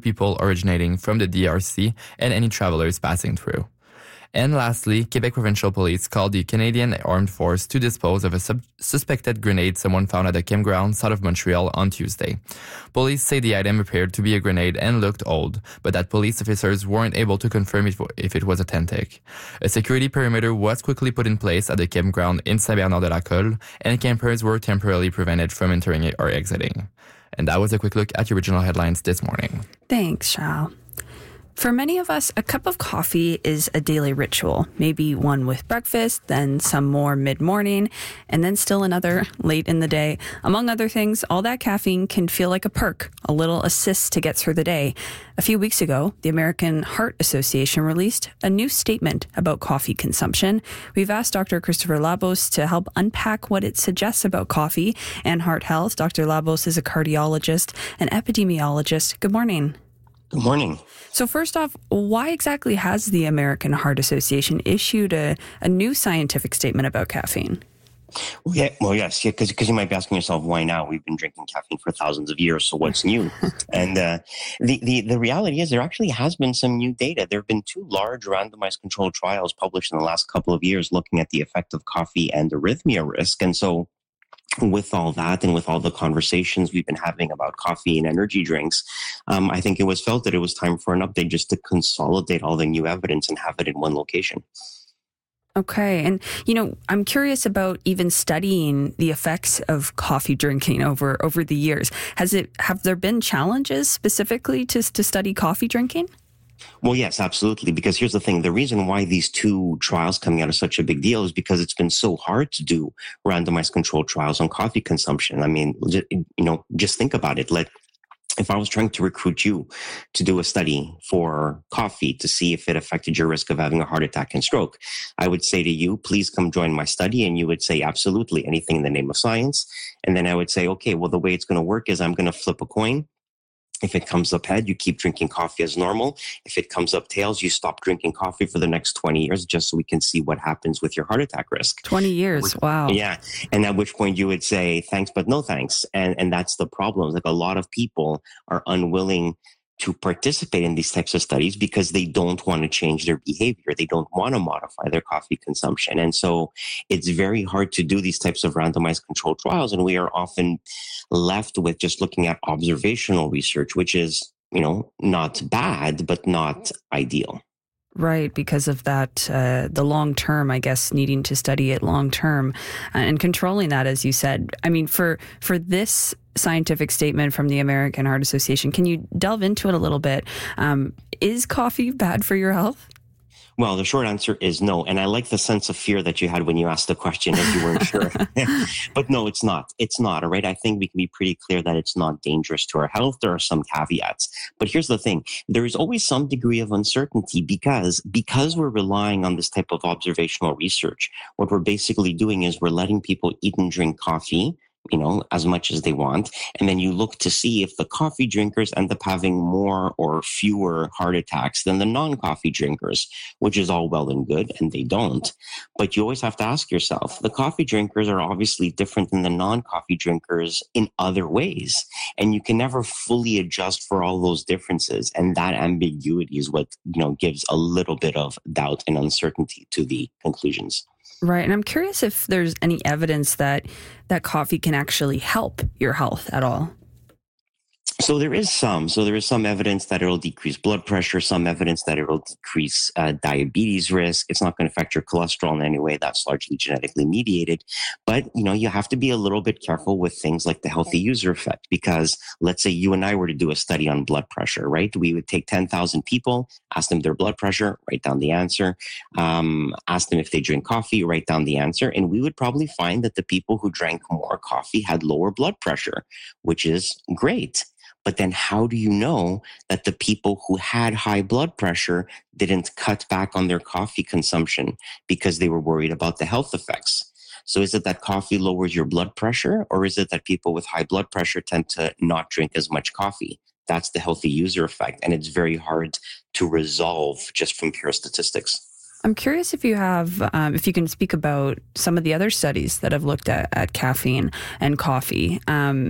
people originating from the DRC and any travelers passing through. And lastly, Quebec Provincial Police called the Canadian Armed Force to dispose of a suspected grenade someone found at a campground south of Montreal on Tuesday. Police say the item appeared to be a grenade and looked old, but that police officers weren't able to confirm if it was authentic. A security perimeter was quickly put in place at the campground in Saint-Bernard-de-la-Colle, and campers were temporarily prevented from entering or exiting. And that was a quick look at your original headlines this morning. Thanks, Charles. For many of us, a cup of coffee is a daily ritual, maybe one with breakfast, then some more mid-morning, and then still another late in the day. Among other things, all that caffeine can feel like a perk, a little assist to get through the day. A few weeks ago, the American Heart Association released a new statement about coffee consumption. We've asked Dr. Christopher Labos to help unpack what it suggests about coffee and heart health. Dr. Labos is a cardiologist and epidemiologist. Good morning. Good morning. So first off, why exactly has the American Heart Association issued a new scientific statement about caffeine? Yes, because you might be asking yourself, why now? We've been drinking caffeine for thousands of years, so what's new? And the reality is there actually has been some new data. There have been 2 large randomized controlled trials published in the last couple of years looking at the effect of coffee and arrhythmia risk. And so with all that and with all the conversations we've been having about coffee and energy drinks, I think it was felt that it was time for an update just to consolidate all the new evidence and have it in one location. Okay. And, I'm curious about even studying the effects of coffee drinking over the years. Have there been challenges specifically to study coffee drinking? Well, yes, absolutely. Because here's the thing. The reason why these 2 trials coming out are such a big deal is because it's been so hard to do randomized controlled trials on coffee consumption. I mean, just think about it. If I was trying to recruit you to do a study for coffee to see if it affected your risk of having a heart attack and stroke, I would say to you, please come join my study. And you would say, absolutely, anything in the name of science. And then I would say, okay, well, the way it's going to work is I'm going to flip a coin. If it comes up head, you keep drinking coffee as normal. If it comes up tails, you stop drinking coffee for the next 20 years just so we can see what happens with your heart attack risk. 20 years, wow. Yeah. And at which point you would say, thanks, but no thanks. And that's the problem. Like a lot of people are unwilling to participate in these types of studies because they don't want to change their behavior. They don't want to modify their coffee consumption. And so it's very hard to do these types of randomized controlled trials. And we are often left with just looking at observational research, which is, not bad, but not ideal. Right, because of that, the long term, I guess, needing to study it long term and controlling that, as you said. I mean, for this scientific statement from the American Heart Association, can you delve into it a little bit? Is coffee bad for your health? Well, the short answer is no. And I like the sense of fear that you had when you asked the question, as you weren't sure. But no, it's not. It's not. All right. I think we can be pretty clear that it's not dangerous to our health. There are some caveats. But here's the thing. There is always some degree of uncertainty because we're relying on this type of observational research. What we're basically doing is we're letting people eat and drink coffee, as much as they want. And then you look to see if the coffee drinkers end up having more or fewer heart attacks than the non-coffee drinkers, which is all well and good, and they don't. But you always have to ask yourself, the coffee drinkers are obviously different than the non-coffee drinkers in other ways. And you can never fully adjust for all those differences. And that ambiguity is what, gives a little bit of doubt and uncertainty to the conclusions. Right. And I'm curious if there's any evidence that coffee can actually help your health at all. So there is some. So there is some evidence that it'll decrease blood pressure, some evidence that it'll decrease diabetes risk. It's not going to affect your cholesterol in any way. That's largely genetically mediated. But, you have to be a little bit careful with things like the healthy user effect, because let's say you and I were to do a study on blood pressure, right? We would take 10,000 people, ask them their blood pressure, write down the answer, ask them if they drink coffee, write down the answer. And we would probably find that the people who drank more coffee had lower blood pressure, which is great. But then how do you know that the people who had high blood pressure didn't cut back on their coffee consumption because they were worried about the health effects? So is it that coffee lowers your blood pressure, or is it that people with high blood pressure tend to not drink as much coffee? That's the healthy user effect. And it's very hard to resolve just from pure statistics. I'm curious if you can speak about some of the other studies that have looked at caffeine and coffee.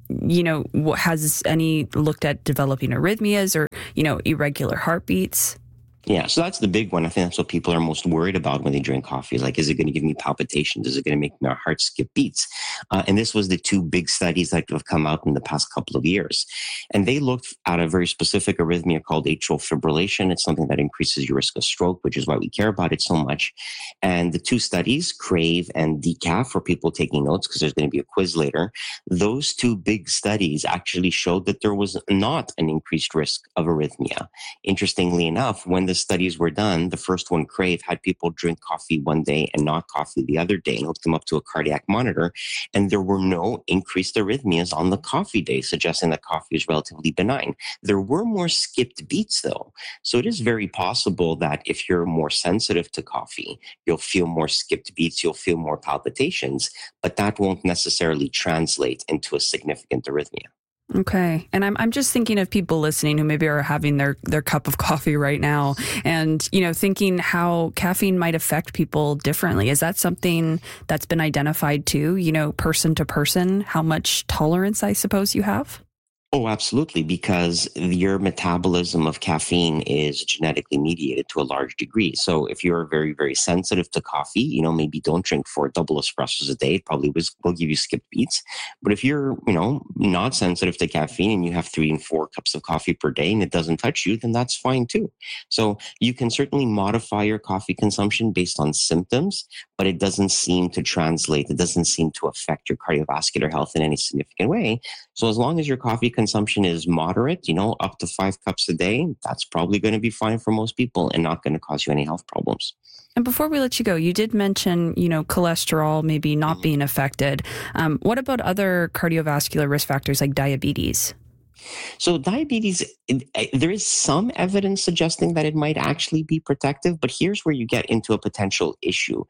has any looked at developing arrhythmias or, irregular heartbeats? Yeah, so that's the big one. I think that's what people are most worried about when they drink coffee. Like, is it going to give me palpitations? Is it going to make my heart skip beats? And this was the two big studies that have come out in the past couple of years. And they looked at a very specific arrhythmia called atrial fibrillation. It's something that increases your risk of stroke, which is why we care about it so much. And the two studies, CRAVE and DECAF, for people taking notes, because there's going to be a quiz later, those two big studies actually showed that there was not an increased risk of arrhythmia. Interestingly enough, when the studies were done, the first one, CRAVE, had people drink coffee one day and not coffee the other day and hooked them up to a cardiac monitor. And there were no increased arrhythmias on the coffee day, suggesting that coffee is relatively benign. There were more skipped beats, though. So it is very possible that if you're more sensitive to coffee, you'll feel more skipped beats, you'll feel more palpitations, but that won't necessarily translate into a significant arrhythmia. Okay. And I'm just thinking of people listening who maybe are having their cup of coffee right now and, thinking how caffeine might affect people differently. Is that something that's been identified too, person to person, how much tolerance I suppose you have? Oh, absolutely, because your metabolism of caffeine is genetically mediated to a large degree. So if you're very, very sensitive to coffee, maybe don't drink 4 double espressos a day. It probably will give you skipped beats. But if you're, not sensitive to caffeine and you have 3 and 4 cups of coffee per day and it doesn't touch you, then that's fine too. So you can certainly modify your coffee consumption based on symptoms, but it doesn't seem to translate. It doesn't seem to affect your cardiovascular health in any significant way. So as long as your coffee consumption is moderate, up to 5 cups a day, that's probably going to be fine for most people and not going to cause you any health problems. And before we let you go, you did mention, cholesterol maybe not being affected. What about other cardiovascular risk factors like diabetes? So diabetes, there is some evidence suggesting that it might actually be protective, but here's where you get into a potential issue.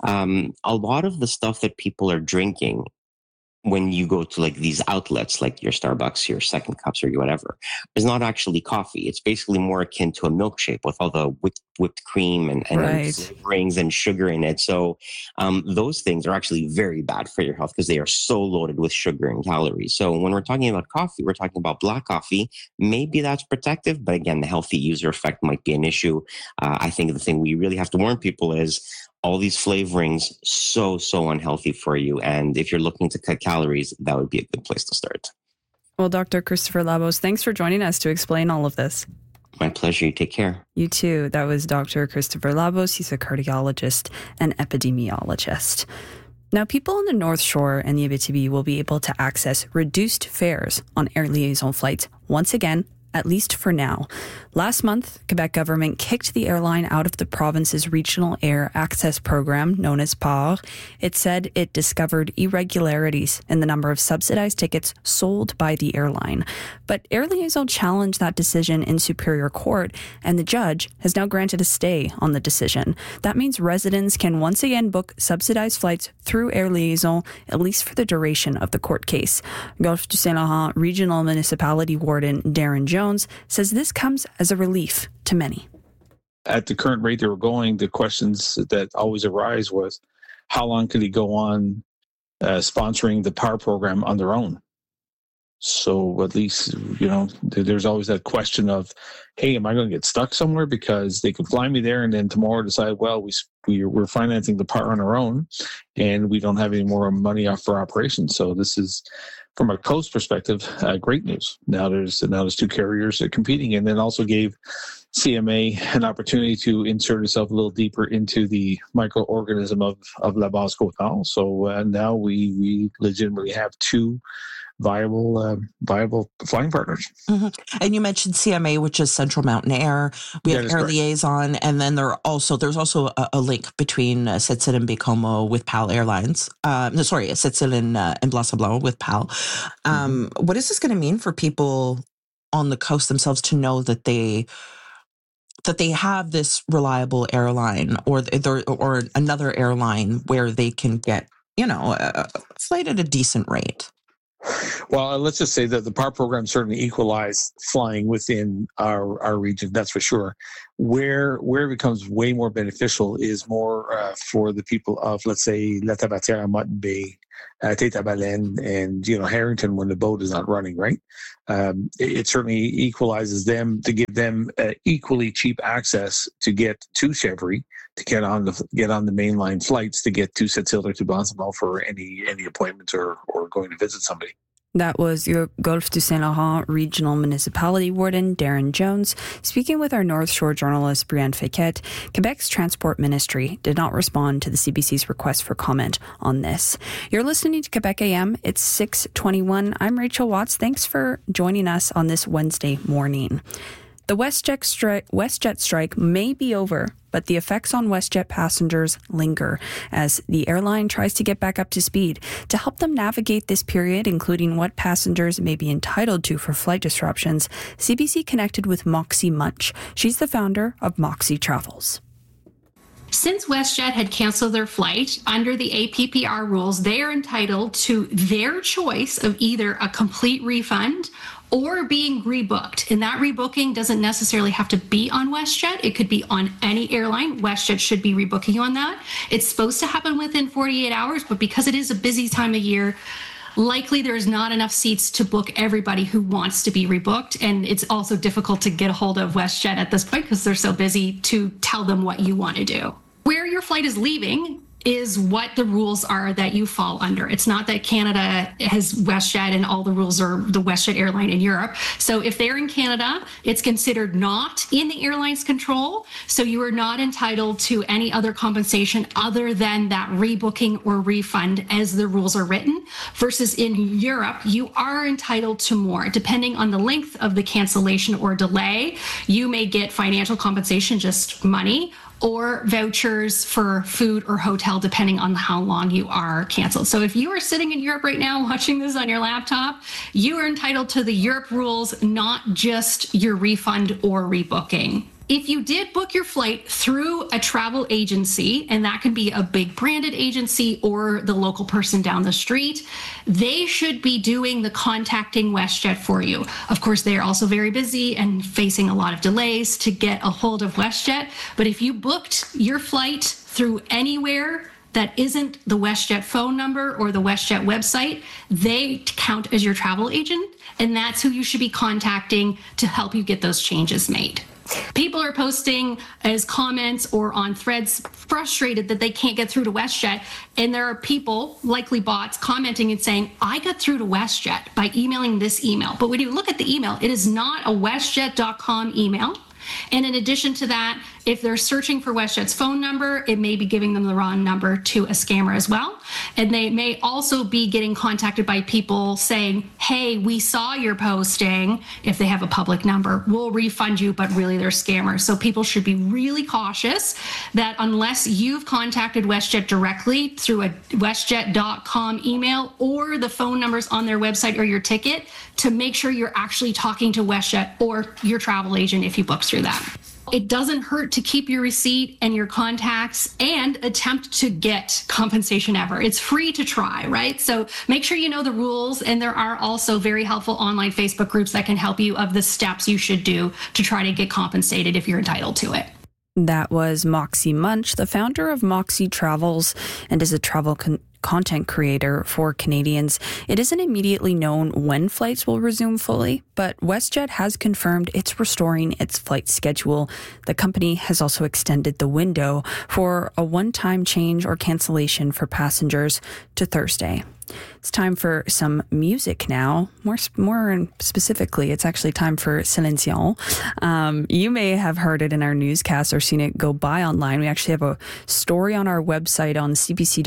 A lot of the stuff that people are drinking when you go to like these outlets, like your Starbucks, your Second Cups, or whatever, is not actually coffee. It's basically more akin to a milkshake with all the whipped cream and flavorings and sugar in it. So those things are actually very bad for your health because they are so loaded with sugar and calories. So when we're talking about coffee, we're talking about black coffee. Maybe that's protective, but again, the healthy user effect might be an issue. I think the thing we really have to warn people is all these flavorings, so unhealthy for you. And if you're looking to cut calories, that would be a good place to start. Well, Dr. Christopher Labos, thanks for joining us to explain all of this. My pleasure. You take care. You too. That was Dr. Christopher Labos. He's a cardiologist and epidemiologist. Now, people in the North Shore and the Abitibi will be able to access reduced fares on Air Liaison flights once again, at least for now. Last month, Quebec government kicked the airline out of the province's regional air access program, known as PAR. It said it discovered irregularities in the number of subsidized tickets sold by the airline. But Air Liaison challenged that decision in Superior Court, and the judge has now granted a stay on the decision. That means residents can once again book subsidized flights through Air Liaison, at least for the duration of the court case. Gulf du Saint-Laurent Regional Municipality Warden Darren Jones says this comes as a relief to many. At the current rate they were going, the questions that always arise was, how long could he go on sponsoring the PAR program on their own? So at least, there's always that question of, hey, am I going to get stuck somewhere? Because they could fly me there and then tomorrow decide, well, we're financing the PAR on our own and we don't have any more money for operations. So this is, from a coast perspective, great news. Now there's 2 carriers competing, and then also gave CMA an opportunity to insert itself a little deeper into the microorganism of La Basse-Côte-Nord. So now we legitimately have 2 viable flying partners. Mm-hmm. And you mentioned CMA, which is Central Mountain Air. We have Air Liaison, and then there's also a link between Sept-Îles and Baie-Comeau with PAL Airlines. Sept-Îles and Blanc-Sablon with PAL. What is this going to mean for people on the coast themselves to know that they have this reliable airline or another airline where they can get a flight at a decent rate? Well, let's just say that the PAR program certainly equalized flying within our region, that's for sure. Where it becomes way more beneficial is more for the people of, let's say, La Tabatière, Motte Bay, Tétabalaine and, Harrington when the boat is not running, right? It certainly equalizes them to give them equally cheap access to get to Chèvre, to get on the mainline flights to get to Sept-Îles or to Bonsemont for any appointments or going to visit somebody. That was your Golfe du Saint-Laurent Regional Municipality Warden, Darren Jones, speaking with our North Shore journalist, Brianne Fayquette. Quebec's Transport Ministry did not respond to the CBC's request for comment on this. You're listening to Quebec AM. It's 6:21. I'm Rachel Watts. Thanks for joining us on this Wednesday morning. The WestJet strike may be over, but the effects on WestJet passengers linger as the airline tries to get back up to speed. To help them navigate this period, including what passengers may be entitled to for flight disruptions, CBC connected with Moxie Munch. She's the founder of Moxie Travels. Since WestJet had canceled their flight, under the APPR rules, they are entitled to their choice of either a complete refund or being rebooked. And that rebooking doesn't necessarily have to be on WestJet. It could be on any airline. WestJet should be rebooking you on that. It's supposed to happen within 48 hours, but because it is a busy time of year, likely there's not enough seats to book everybody who wants to be rebooked. And it's also difficult to get a hold of WestJet at this point because they're so busy to tell them what you want to do. Where your flight is leaving is what the rules are that you fall under. It's not that Canada has WestJet and all the rules are the WestJet airline in Europe. So if they're in Canada, it's considered not in the airline's control. So you are not entitled to any other compensation other than that rebooking or refund as the rules are written. Versus in Europe, you are entitled to more. Depending on the length of the cancellation or delay, you may get financial compensation, just money, or vouchers for food or hotel, depending on how long you are canceled. So if you are sitting in Europe right now watching this on your laptop, you are entitled to the Europe rules, not just your refund or rebooking. If you did book your flight through a travel agency, and that can be a big branded agency or the local person down the street, they should be doing the contacting WestJet for you. Of course, they are also very busy and facing a lot of delays to get a hold of WestJet. But if you booked your flight through anywhere that isn't the WestJet phone number or the WestJet website, they count as your travel agent, and that's who you should be contacting to help you get those changes made. People are posting as comments or on threads frustrated that they can't get through to WestJet. And there are people, likely bots, commenting and saying, I got through to WestJet by emailing this email. But when you look at the email, it is not a WestJet.com email. And in addition to that, if they're searching for WestJet's phone number, it may be giving them the wrong number to a scammer as well. And they may also be getting contacted by people saying, hey, we saw your posting. If they have a public number, we'll refund you, but really they're scammers. So people should be really cautious that unless you've contacted WestJet directly through a WestJet.com email or the phone numbers on their website or your ticket, to make sure you're actually talking to WestJet or your travel agent if you book through that. It doesn't hurt to keep your receipt and your contacts and attempt to get compensation ever. It's free to try, right? So make sure you know the rules, and there are also very helpful online Facebook groups that can help you of the steps you should do to try to get compensated if you're entitled to it. That was Moxie Munch, the founder of Moxie Travels, and is a travel content creator for Canadians. It isn't immediately known when flights will resume fully, but WestJet has confirmed it's restoring its flight schedule. The company has also extended the window for a one-time change or cancellation for passengers to Thursday. It's time for some music now. More specifically, it's actually time for Céline Dion. You may have heard it in our newscast or seen it go by online. We actually have a story on our website on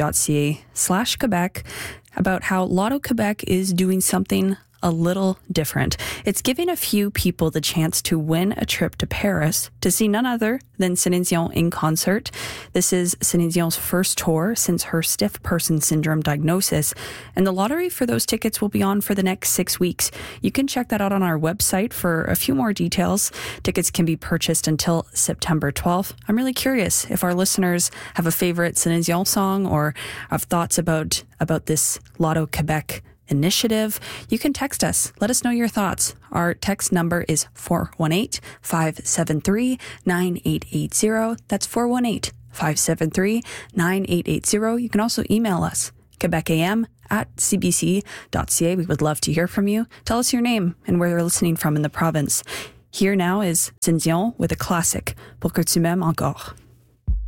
cbc.ca/Quebec about how Lotto Quebec is doing something a little different. It's giving a few people the chance to win a trip to Paris to see none other than Céline Dion in concert. This is Céline Dion's first tour since her stiff person syndrome diagnosis, and the lottery for those tickets will be on for the next 6 weeks. You can check that out on our website for a few more details. Tickets can be purchased until September 12th. I'm really curious if our listeners have a favorite Céline Dion song or have thoughts about this Lotto Quebec initiative. You can text us. Let us know your thoughts. Our text number is 418-573-9880. That's 418-573-9880. You can also email us, quebecam cbc.ca. We would love to hear from you. Tell us your name and where you're listening from in the province. Here now is Céline Dion with a classic, Pour que tu m'aimes encore.